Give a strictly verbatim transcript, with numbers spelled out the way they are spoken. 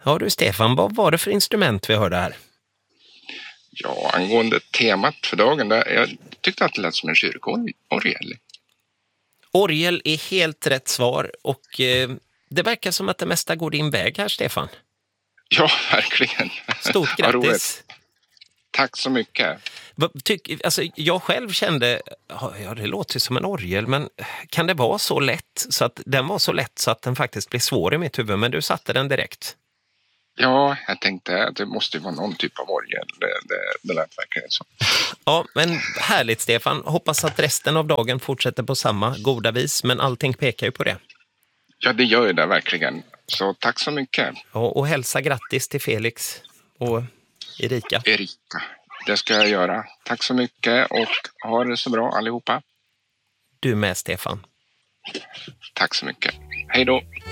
Ja du Stefan, vad var det för instrument vi hörde här? Ja, angående temat för dagen, där, jag tyckte att det lät som en kyrkorgel. Orgel är helt rätt svar och eh, det verkar som att det mesta går din väg här, Stefan. Ja, verkligen. Stort Vad grattis! roligt. Tack så mycket. Vad Tyck, alltså, jag själv kände, ja det låter som en orgel, men kan det vara så lätt så att den var så lätt så att den faktiskt blev svår i mitt huvud, men du satte den direkt. Ja, jag tänkte att det måste vara någon typ av orgel. Det, det, det lät verkligen så. Ja, men härligt Stefan. Hoppas att resten av dagen fortsätter på samma goda vis, men allting pekar ju på det. Ja, det gör ju det verkligen. Så tack så mycket. Ja, och hälsa grattis till Felix och Erika. Erika, det ska jag göra. Tack så mycket och ha det så bra allihopa. Du med Stefan. Tack så mycket. Hej då.